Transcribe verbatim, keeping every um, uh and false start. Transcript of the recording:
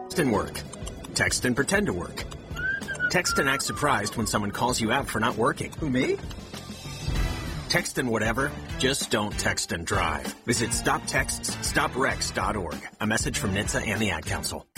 and work. Text and pretend to work. Text and act surprised when someone calls you out for not working. Who, me? Text and whatever, just don't text and drive. Visit stop texts stop wrecks dot org. A message from N H T S A and the Ad Council.